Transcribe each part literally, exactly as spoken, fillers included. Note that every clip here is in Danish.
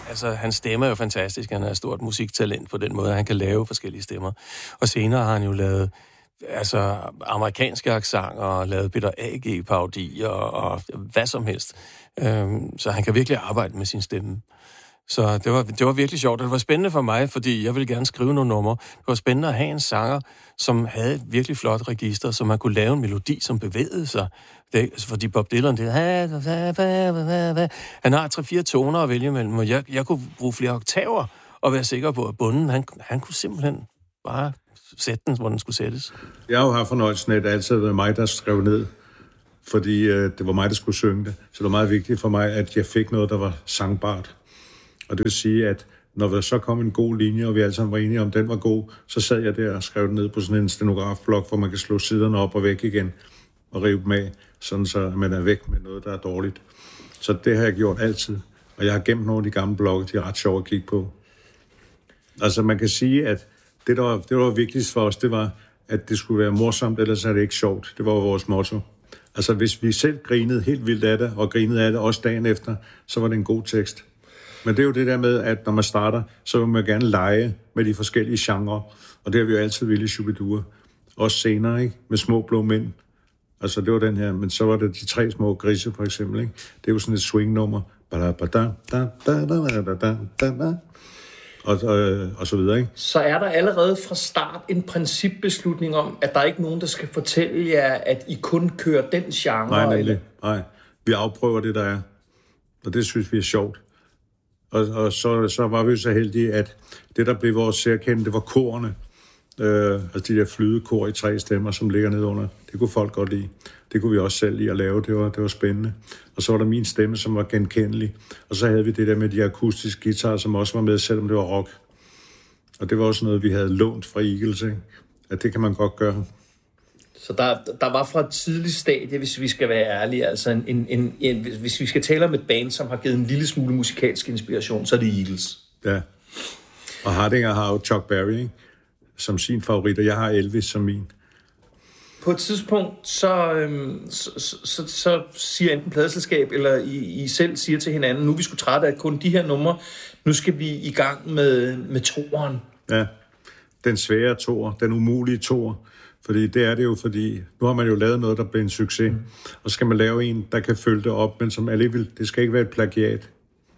altså, hans stemme er jo fantastisk. Han er et stort musiktalent på den måde, at han kan lave forskellige stemmer. Og senere har han jo lavet altså, amerikanske accenter og lavet Peter A G-parodier og, og hvad som helst. Øhm, så han kan virkelig arbejde med sin stemme. Så det var, det var virkelig sjovt, og det var spændende for mig, fordi jeg ville gerne skrive nogle numre. Det var spændende at have en sanger, som havde et virkelig flot register, så man kunne lave en melodi, som bevægede sig. Det, fordi Bob Dylan, det han har tre-fire toner at vælge mellem, og jeg, jeg kunne bruge flere oktaver og være sikker på, at bunden, han, han kunne simpelthen bare sætte den, hvor den skulle sættes. Jeg har jo haft fornøjelsen af, at det altid har været mig, der skrev ned, fordi øh, det var mig, der skulle synge det. Så det var meget vigtigt for mig, at jeg fik noget, der var sangbart. Og det vil sige, at når der så kom en god linje, og vi alle sammen var enige om, at den var god, så sad jeg der og skrev den ned på sådan en stenografblok, hvor man kan slå siderne op og væk igen og rive dem af, sådan så man er væk med noget, der er dårligt. Så det har jeg gjort altid. Og jeg har gemt nogle af de gamle blokke, de er ret sjove at kigge på. Altså man kan sige, at det, der var, det, der var vigtigst for os, det var, at det skulle være morsomt, ellers er det ikke sjovt. Det var vores motto. Altså hvis vi selv grinede helt vildt af det, og grinede af det også dagen efter, så var det en god tekst. Men det er jo det der med, at når man starter, så vil man gerne lege med de forskellige genrer. Og det har vi jo altid ville i Shubidua. Også senere, ikke? Med Små Blå Mænd. Altså det var den her, men så var det De Tre Små Grise for eksempel, ikke? Det er jo sådan et swingnummer. Og, og, og så videre, ikke? Så er der allerede fra start en principbeslutning om, at der er ikke nogen, der skal fortælle jer, at I kun kører den genre? Nej, nemlig. Eller? Nej. Vi afprøver det, der er. Og det synes vi er sjovt. Og, og så, så var vi så heldige, at det, der blev vores særkende, det var korene. Øh, altså de der flydekor i tre stemmer, som ligger nede under. Det kunne folk godt lide. Det kunne vi også selv lide at lave. Det var, det var spændende. Og så var der min stemme, som var genkendelig. Og så havde vi det der med de akustiske guitarer, som også var med, selvom det var rock. Og det var også noget, vi havde lånt fra Eagles, ikke? At det kan man godt gøre. Så der, der var fra et tidligt stadie, hvis vi skal være ærlige, altså en, en, en, en, hvis vi skal tale om et band, som har givet en lille smule musikalsk inspiration, så er det Eagles. Ja. Og Hardinger har jo Chuck Berry, ikke? Som sin favorit, og jeg har Elvis som min. På et tidspunkt, så, øhm, så, så, så, så siger enten pladeselskab, eller I, I selv siger til hinanden, nu er vi sgu trætte af kun de her numre, nu skal vi i gang med, med toeren. Ja, den svære toer, den umulige toer. Fordi det er det jo, fordi nu har man jo lavet noget, der bliver en succes. Mm. Og så skal man lave en, der kan følge det op, men som alligevel, det skal ikke være et plagiat.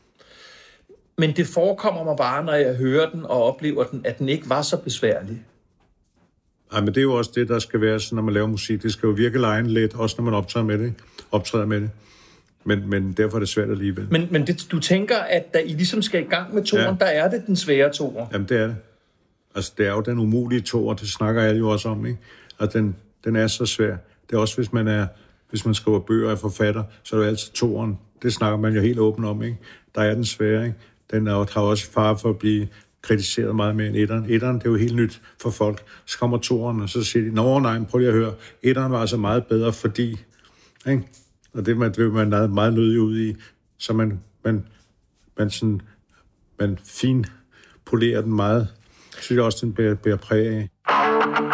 Men det forekommer mig bare, når jeg hører den og oplever den, at den ikke var så besværlig. Nej, men det er jo også det, der skal være, når man laver musik. Det skal jo virke lejen lidt, også når man optræder med det. Optræder med det. Men, men derfor er det svært alligevel. Men, men det, du tænker, at da I ligesom skal i gang med toeren, ja. Der er det den svære toer? Jamen, det er det. Altså, det er jo den umulige toer, det snakker alle jo også om, ikke? Og den, den er så svær. Det er også, hvis man er, hvis man skriver bøger og er forfatter, så er det jo altid toeren. Det snakker man jo helt åbent om, ikke? Der er den svære, ikke? Den er, har også far for at blive kritiseret meget mere end etteren. Etteren, det er jo helt nyt for folk. Så kommer toeren, og så siger de, nå nej, prøv lige at høre, etteren var altså meget bedre, fordi, ikke? Og det man, det man meget nødig ud i, så man, man, man, sådan, man fin polerer den meget. Jeg synes også, den bærer, bærer præg af.